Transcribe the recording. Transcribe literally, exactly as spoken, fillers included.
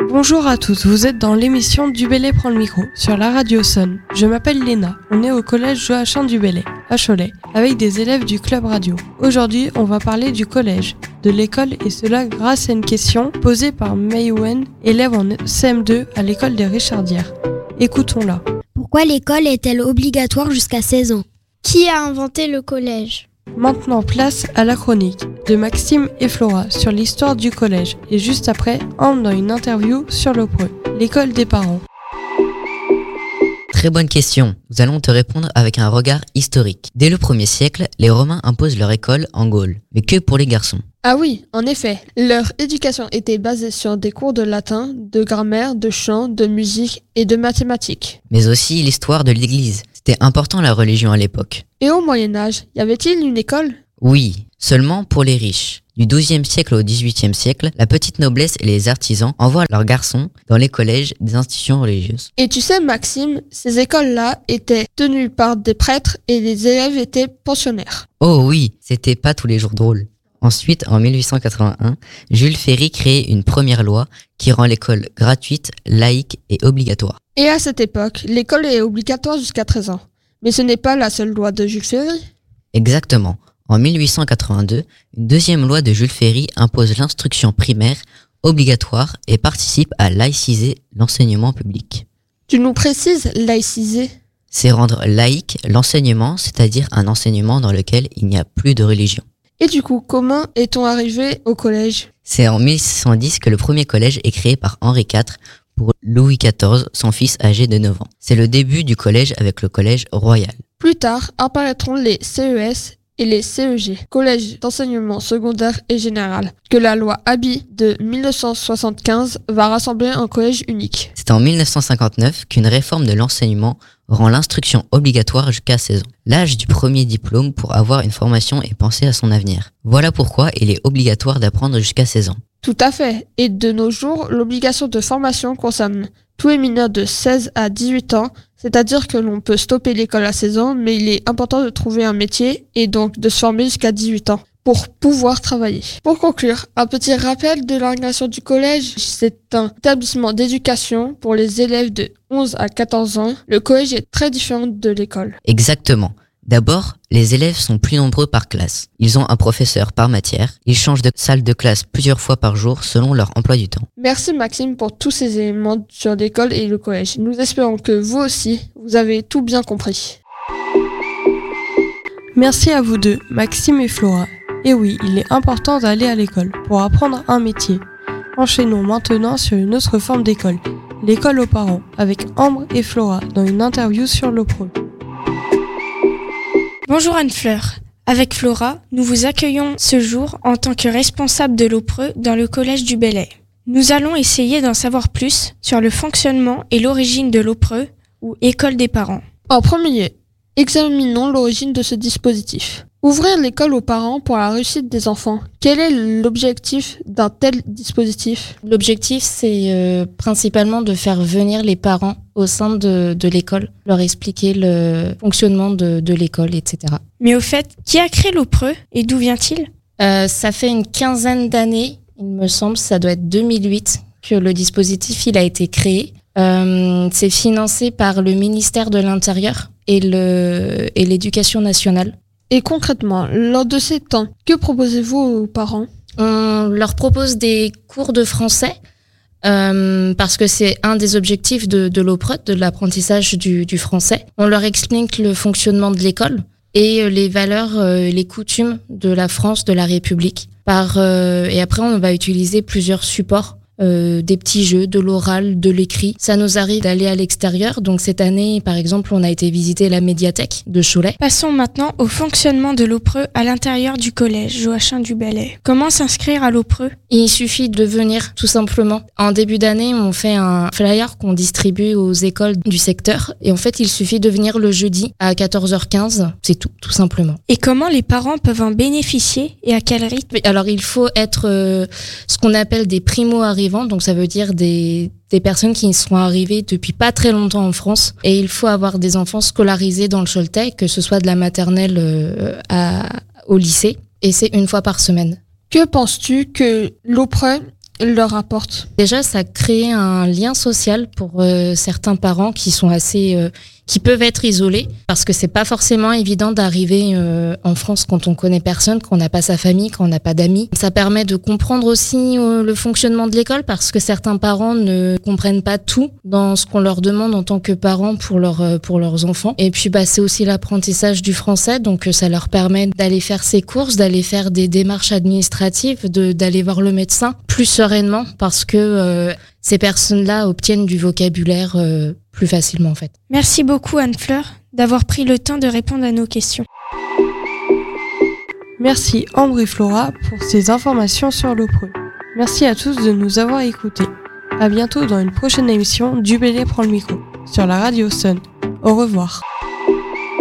Bonjour à tous, vous êtes dans l'émission Du Bellay prend le micro, sur la radio Sonne. Je m'appelle Léna, on est au collège Joachim du Bellay, à Cholet, avec des élèves du club radio. Aujourd'hui, on va parler du collège, de l'école et cela grâce à une question posée par Maywen, élève en C M deux à l'école des Richardières. Écoutons-la. Pourquoi l'école est-elle obligatoire jusqu'à seize ans ? Qui a inventé le collège ? Maintenant, place à la chronique de Maxime et Flora sur l'histoire du collège. Et juste après, entre dans une interview sur l'Opreux, l'école des parents. Très bonne question. Nous allons te répondre avec un regard historique. Dès le premier siècle, les Romains imposent leur école en Gaule, mais que pour les garçons. Ah oui, en effet, leur éducation était basée sur des cours de latin, de grammaire, de chant, de musique et de mathématiques. Mais aussi l'histoire de l'Église. C'était important la religion à l'époque. Et au Moyen-Âge, y avait-il une école ? Oui, seulement pour les riches. Du douzième siècle au dix-huitième siècle, la petite noblesse et les artisans envoient leurs garçons dans les collèges des institutions religieuses. Et tu sais Maxime, ces écoles-là étaient tenues par des prêtres et les élèves étaient pensionnaires. Oh oui, c'était pas tous les jours drôle. Ensuite, en mille huit cent quatre-vingt-un, Jules Ferry crée une première loi qui rend l'école gratuite, laïque et obligatoire. Et à cette époque, l'école est obligatoire jusqu'à treize ans. Mais ce n'est pas la seule loi de Jules Ferry. Exactement. En mille huit cent quatre-vingt-deux, une deuxième loi de Jules Ferry impose l'instruction primaire obligatoire et participe à laïciser l'enseignement public. Tu nous précises laïciser ? C'est rendre laïque l'enseignement, c'est-à-dire un enseignement dans lequel il n'y a plus de religion. Et du coup, comment est-on arrivé au collège ? C'est en mille six cent dix que le premier collège est créé par Henri quatre pour Louis quatorze, son fils âgé de neuf ans. C'est le début du collège avec le collège royal. Plus tard apparaîtront les C E S et les C E G, collèges d'enseignement secondaire et général, que la loi Haby de mille neuf cent soixante-quinze va rassembler en collège unique. C'est en mille neuf cent cinquante-neuf qu'une réforme de l'enseignement rend l'instruction obligatoire jusqu'à seize ans. L'âge du premier diplôme pour avoir une formation et penser à son avenir. Voilà pourquoi il est obligatoire d'apprendre jusqu'à seize ans. Tout à fait. Et de nos jours, l'obligation de formation concerne tous les mineurs de seize à dix-huit ans, c'est-à-dire que l'on peut stopper l'école à seize ans, mais il est important de trouver un métier et donc de se former jusqu'à dix-huit ans pour pouvoir travailler. Pour conclure, un petit rappel de l'organisation du collège. C'est un établissement d'éducation pour les élèves de onze à quatorze ans. Le collège est très différent de l'école. Exactement. D'abord, les élèves sont plus nombreux par classe. Ils ont un professeur par matière. Ils changent de salle de classe plusieurs fois par jour selon leur emploi du temps. Merci Maxime pour tous ces éléments sur l'école et le collège. Nous espérons que vous aussi, vous avez tout bien compris. Merci à vous deux, Maxime et Flora. Et oui, il est important d'aller à l'école pour apprendre un métier. Enchaînons maintenant sur une autre forme d'école, l'école aux parents, avec Ambre et Flora dans une interview sur l'Opreux. Bonjour Anne-Fleur. Avec Flora, nous vous accueillons ce jour en tant que responsable de l'Opreux dans le collège du Bellay. Nous allons essayer d'en savoir plus sur le fonctionnement et l'origine de l'Opreux ou école des parents. En premier lieu, examinons l'origine de ce dispositif. Ouvrir l'école aux parents pour la réussite des enfants. Quel est l'objectif d'un tel dispositif ? L'objectif, c'est euh, principalement de faire venir les parents au sein de, de l'école, leur expliquer le fonctionnement de, de l'école, et cetera. Mais au fait, qui a créé l'Opreux et d'où vient-il ? euh, Ça fait une quinzaine d'années, il me semble, ça doit être deux mille huit, que le dispositif il a été créé. Euh, c'est financé par le ministère de l'Intérieur et, le, et l'Éducation nationale. Et concrètement, lors de ces temps, que proposez-vous aux parents ? On leur propose des cours de français euh, parce que c'est un des objectifs de, de l'Opreux, de l'apprentissage du, du français. On leur explique le fonctionnement de l'école et les valeurs, euh, les coutumes de la France, de la République. Par, euh, et après, on va utiliser plusieurs supports. Euh, des petits jeux, de l'oral, de l'écrit. Ça nous arrive d'aller à l'extérieur. Donc cette année, par exemple, on a été visiter la médiathèque de Cholet. Passons maintenant au fonctionnement de l'Opreux à l'intérieur du collège Joachim du Bellay. Comment s'inscrire à l'Opreux ? Il suffit de venir, tout simplement. En début d'année, on fait un flyer qu'on distribue aux écoles du secteur. Et en fait, il suffit de venir le jeudi à quatorze heures quinze. C'est tout, tout simplement. Et comment les parents peuvent en bénéficier et à quel rythme ? Alors, il faut être euh, ce qu'on appelle des primo-arrivants. Donc ça veut dire des, des personnes qui sont arrivées depuis pas très longtemps en France. Et il faut avoir des enfants scolarisés dans le Choletais, que ce soit de la maternelle euh, à, au lycée. Et c'est une fois par semaine. Que penses-tu que l'Opreux il leur apporte? Déjà, ça crée un lien social pour euh, certains parents qui sont assez, euh, qui peuvent être isolés, parce que c'est pas forcément évident d'arriver euh, en France quand on connaît personne, quand on n'a pas sa famille, quand on n'a pas d'amis. Ça permet de comprendre aussi euh, le fonctionnement de l'école, parce que certains parents ne comprennent pas tout dans ce qu'on leur demande en tant que parents pour leur euh, pour leurs enfants. Et puis bah c'est aussi l'apprentissage du français, donc euh, ça leur permet d'aller faire ses courses, d'aller faire des démarches administratives, de d'aller voir le médecin plus sereinement, parce que euh, ces personnes-là obtiennent du vocabulaire euh, plus facilement en fait. Merci beaucoup Anne-Fleur d'avoir pris le temps de répondre à nos questions. Merci Ambre et Flora pour ces informations sur l'Opreux. Merci à tous de nous avoir écoutés. À bientôt dans une prochaine émission du Bélé prend le micro sur la radio Sun. Au revoir.